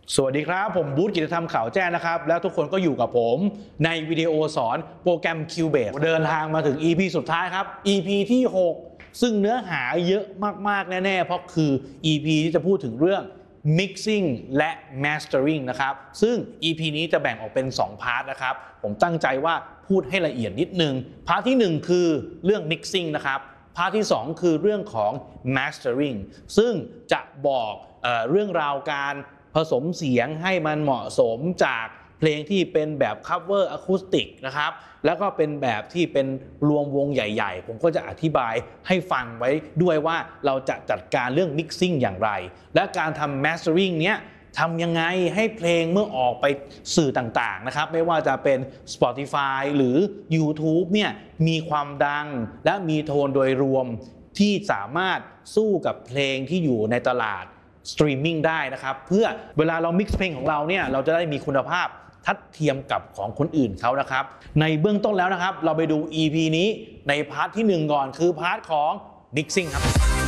สวัสดีครับผมบูธกิจธรรมข่าวแจ้งนะครับแล้วทุกคนก็อยู่กับผมในวิดีโอสอนโปรแกรม Cubase เดินทางมาถึง EP สุดท้ายครับ EP ที่ 6 ซึ่งเนื้อหาเยอะมากๆแน่ๆเพราะคือ EP ที่จะพูดถึงเรื่อง Mixing และ Mastering นะครับซึ่ง EP นี้จะแบ่งออกเป็น2พาร์ทนะครับผมตั้งใจว่าพูดให้ละเอียดนิดนึงพาร์ทที่1คือเรื่อง Mixing นะครับพาร์ทที่2คือเรื่องของ Mastering ซึ่งจะบอกเรื่องราวการผสมเสียงให้มันเหมาะสมจากเพลงที่เป็นแบบ cover acoustic นะครับแล้วก็เป็นแบบที่เป็นรวมวงใหญ่ๆผมก็จะอธิบายให้ฟังไว้ด้วยว่าเราจะจัดการเรื่อง mixing อย่างไรและการทำ mastering เนี้ยทำยังไงให้เพลงเมื่อออกไปสื่อต่างๆนะครับไม่ว่าจะเป็น Spotify หรือ YouTube เนี่ยมีความดังและมีโทนโดยรวมที่สามารถสู้กับเพลงที่อยู่ในตลาดสตรีมมิ่งได้นะครับเพื่อเวลาเรามิกซ์เพลงของเราเนี่ยเราจะได้มีคุณภาพทัดเทียมกับของคนอื่นเขานะครับในเบื้องต้นแล้วนะครับเราไปดู EP นี้ในพาร์ทที่1ก่อนคือพาร์ทของ Mixing ครับ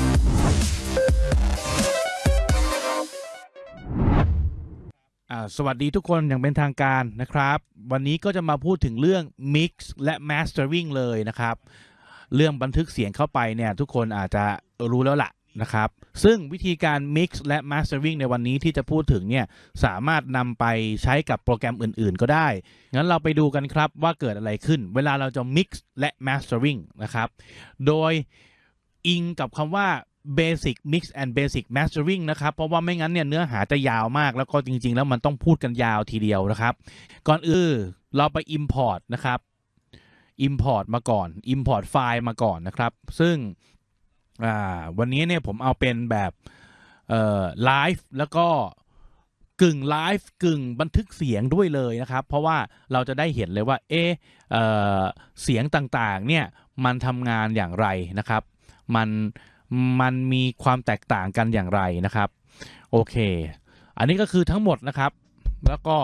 สวัสดีทุกคนอย่างเป็นทางการนะครับวันนี้ก็จะมาพูดถึงเรื่อง Mix และ Mastering เลยนะครับเรื่องบันทึกเสียงเข้าไปเนี่ยทุกคนอาจจะรู้แล้วล่ะนะครับซึ่งวิธีการ Mix และ Mastering ในวันนี้ที่จะพูดถึงเนี่ยสามารถนำไปใช้กับโปรแกรมอื่นๆก็ได้งั้นเราไปดูกันครับว่าเกิดอะไรขึ้นเวลาเราจะ Mix และ Mastering นะครับโดยอิงกับคำว่า Basic Mix and Basic Mastering นะครับเพราะว่าไม่งั้นเนี่ยเนื้อหาจะยาวมากแล้วก็จริงๆแล้วมันต้องพูดกันยาวทีเดียวนะครับก่อนอื่นเราไป Import นะครับ Import มาก่อน Import ไฟล์มาก่อนนะครับซึ่งวันนี้เนี่ยผมเอาเป็นแบบไลฟ์แล้วก็กึ่งไลฟ์กึ่งบันทึกเสียงด้วยเลยนะครับเพราะว่าเราจะได้เห็นเลยว่าเสียงต่างๆเนี่ยมันทำงานอย่างไรนะครับมันมีความแตกต่างกันอย่างไรนะครับโอเคอันนี้ก็คือทั้งหมดนะครับแล้วก็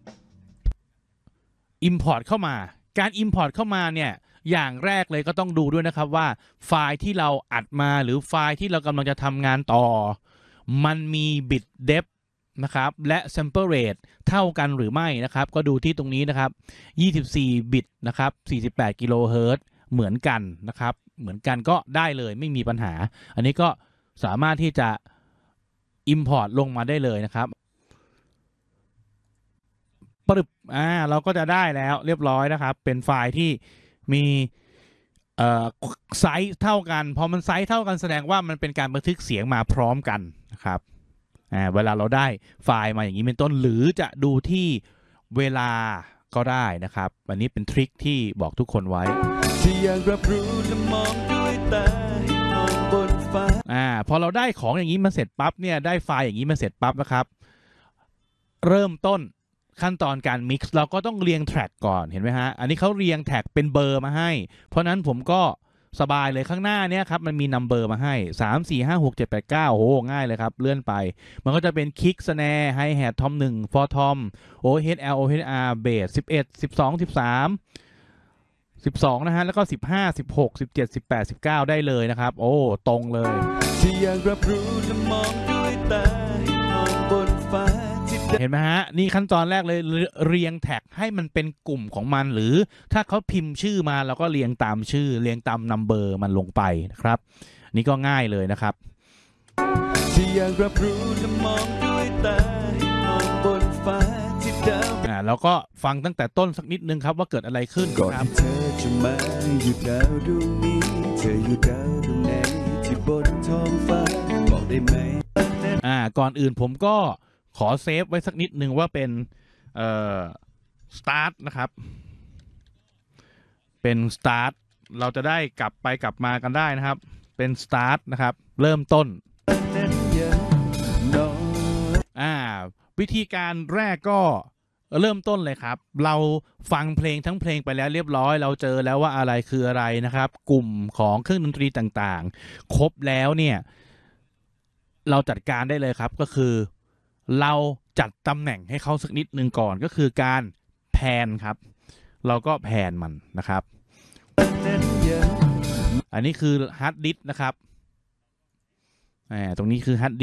Import เข้ามาการ Import เข้ามาเนี่ยอย่างแรกเลยก็ต้องดูด้วยนะครับว่าไฟล์ที่เราอัดมาหรือไฟล์ที่เรากำลังจะทำงานต่อมันมี bit depth นะครับและ sample rate เท่ากันหรือไม่นะครับก็ดูที่ตรงนี้นะครับ24 บิตนะครับ48กิโลเฮิรตซ์เหมือนกันนะครับเหมือนกันก็ได้เลยไม่มีปัญหาอันนี้ก็สามารถที่จะ import ลงมาได้เลยนะครับปึ๊บเราก็จะได้แล้วเรียบร้อยนะครับเป็นไฟล์ที่มีไซส์เท่ากันพอมันไซส์เท่ากันแสดงว่ามันเป็นการบันทึกเสียงมาพร้อมกันนะครับเวลาเราได้ไฟล์มาอย่างนี้เป็นต้นหรือจะดูที่เวลาก็ได้นะครับอันนี้เป็นทริคที่บอกทุกคนไว้ที่อยากรับรู้และมองด้วยตาให้มองบนฟ้าพอเราได้ของอย่างนี้มาเสร็จปั๊บเนี่ยได้ไฟล์อย่างนี้มาเสร็จปั๊บนะครับเริ่มต้นขั้นตอนการ mix เราก็ต้องเรียงแทร็กก่อนเห็นไหมฮะอันนี้เขาเรียงแท็กเป็นเบอร์มาให้เพราะนั้นผมก็สบายเลยข้างหน้าเนี่ยครับมันมีนัมเบอร์มาให้3 4 5 6 7 8 9โอ้โหง่ายเลยครับเลื่อนไปมันก็จะเป็นคิกสแนร์ไฮแฮททอม1ฟอร์ทอมโอเฮด L โอเฮด R เบส11 12 13 12นะฮะแล้วก็15 16 17 18 19ได้เลยนะครับโอ้ตรงเลยที่อยากรับรู้และมองด้วยตาให้มองบนฟ้าเห็นไหมฮะนี่ขั้นตอนแรกเลยเรียงแท็กให้มันเป็นกลุ่มของมันหรือถ้าเขาพิมพ์ชื่อมาเราก็เรียงตามชื่อเรียงตามนัมเบอร์มันลงไปนะครับนี่ก็ง่ายเลยนะครับที่อยากรับรู้และมองด้วยตาให้มองบนฟ้าที่ดาวแล้วก็ฟังตั้งแต่ต้นสักนิดนึงครับว่าเกิดอะไรขึ้นก่อนที่เธอจะมาอยู่ดาวดวงนี้เธออยู่ดาวดวงไหนที่บนท้องฟ้าบอกได้ไหมก่อนอื่นผมก็ขอเซฟไว้สักนิดนึงว่าเป็นstart นะครับเป็น start เราจะได้กลับไปกลับมากันได้นะครับเป็น start นะครับเริ่มต้นวิธีการแรกก็เริ่มต้นเลยครับเราฟังเพลงทั้งเพลงไปแล้วเรียบร้อยเราเจอแล้วว่าอะไรคืออะไรนะครับกลุ่มของเครื่องดนตรีต่างๆครบแล้วเนี่ยเราจัดการได้เลยครับก็คือเราจัดตำแหน่งให้เขาสักนิดนึงก่อนก็คือการแพนครับเราก็แพนมันนะครับอันนี้คือฮาร์ดดิสก์นะครับตรงนี้คือฮาร์ด